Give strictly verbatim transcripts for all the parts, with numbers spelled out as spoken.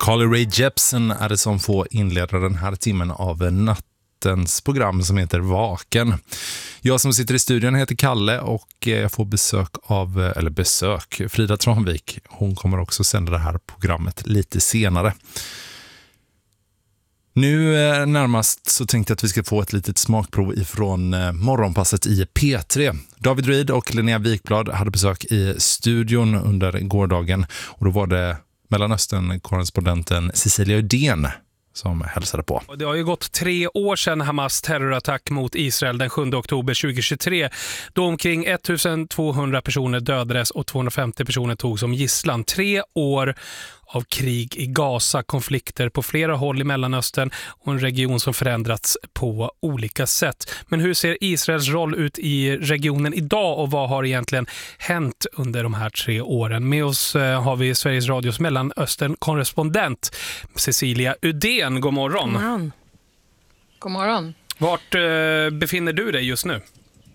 Carly Rae Jepsen är det som får inleda den här timmen av nattens program som heter Vaken. Jag som sitter i studion heter Kalle och jag får besök av, eller besök, Frida Tranvik. Hon kommer också sända det här programmet lite senare. Nu närmast så tänkte jag att vi ska få ett litet smakprov ifrån morgonpasset i P tre. David Reed och Linnea Wikblad hade besök i studion under gårdagen och då var det Mellanöstern-korrespondenten Cecilia Udén som hälsade på. Det har ju gått tre år sedan Hamas terrorattack mot Israel den sjunde oktober tjugohundratjugotre då omkring ettusentvåhundra personer dödades och tvåhundrafemtio personer togs som gisslan. Tre år av krig i Gaza, konflikter på flera håll i Mellanöstern och en region som förändrats på olika sätt. Men hur ser Israels roll ut i regionen idag och vad har egentligen hänt under de här tre åren? Med oss har vi Sveriges Radios Mellanöstern-korrespondent Cecilia Udén. God morgon. God morgon. God morgon. Vart befinner du dig just nu?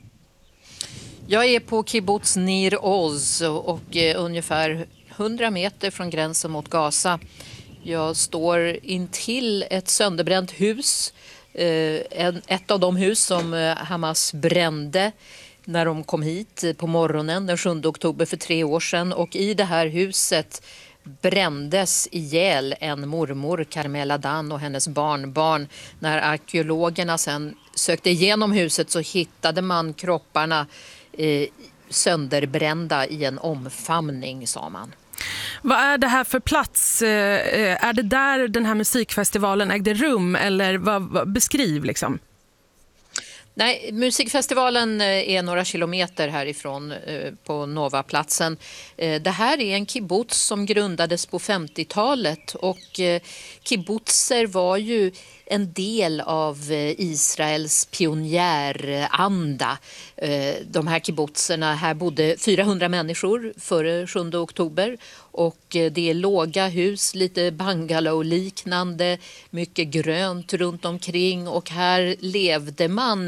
Jag är på kibbutz Nir Oz och eh, ungefär hundra meter från gränsen mot Gaza. Jag står intill ett sönderbränt hus, eh, en, ett av de hus som eh, Hamas brände när de kom hit på morgonen den sjunde oktober för tre år sedan. Och i det här huset brändes ihjäl en mormor, Carmela Dan, och hennes barnbarn. När arkeologerna sen sökte igenom huset så hittade man kropparna eh, sönderbrända i en omfamning, sa man. Vad är det här för plats? Är det där den här musikfestivalen ägde rum eller vad, vad beskriv liksom? Nej, musikfestivalen är några kilometer härifrån på Novaplatsen. Det här är en kibbutz som grundades på femtiotalet och kibbutzer var ju en del av Israels pionjäranda. De här kibbutzerna, här bodde fyrahundra människor före sjunde oktober och det är låga hus, lite bungalow-liknande, mycket grönt runt omkring och här levde man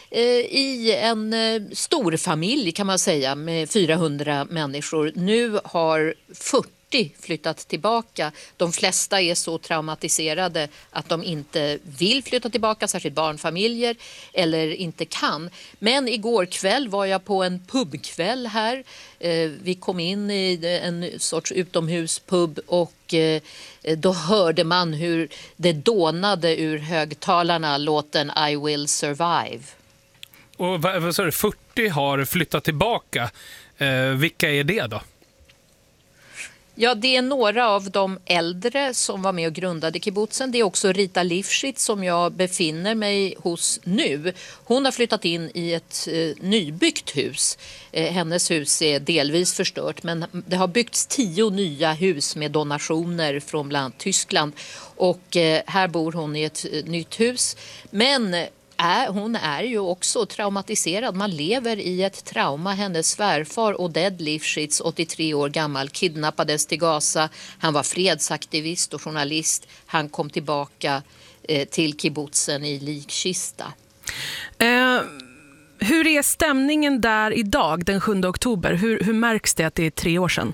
i en stor familj kan man säga med fyrahundra människor. Nu har fyrtio flyttat tillbaka. De flesta är så traumatiserade att de inte vill flytta tillbaka, särskilt barnfamiljer, eller inte kan. Men igår kväll var jag på en pubkväll här. Vi kom in i en sorts utomhuspub och då hörde man hur det dånade ur högtalarna låten I will survive. Och vad, vad sa du, fyrtio har flyttat tillbaka. Eh, vilka är det då? Ja, det är några av de äldre som var med och grundade kibbutzen. Det är också Rita Lifshitz som jag befinner mig hos nu. Hon har flyttat in i ett eh, nybyggt hus. Eh, hennes hus är delvis förstört men det har byggts tio nya hus med donationer från bland annat Tyskland. Och eh, här bor hon i ett eh, nytt hus. Men Är, hon är ju också traumatiserad. Man lever i ett trauma. Hennes svärfar Oded Lifshitz, åttiotre år gammal, kidnappades till Gaza. Han var fredsaktivist och journalist. Han kom tillbaka eh, till kibbutzen i likkista. Eh, hur är stämningen där idag, den sjunde oktober? Hur, hur märks det att det är tre år sedan?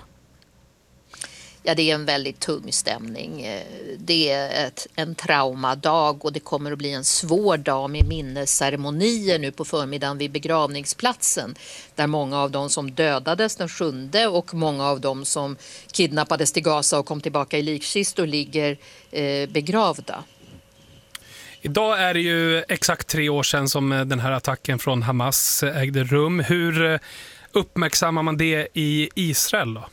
Ja, det är en väldigt tung stämning. Det är ett, en traumadag och det kommer att bli en svår dag med minnesceremonier nu på förmiddagen vid begravningsplatsen. Där många av de som dödades den sjunde och många av de som kidnappades till Gaza och kom tillbaka i likkistor ligger eh, begravda. Idag är det ju exakt tre år sedan som den här attacken från Hamas ägde rum. Hur uppmärksammar man det i Israel då?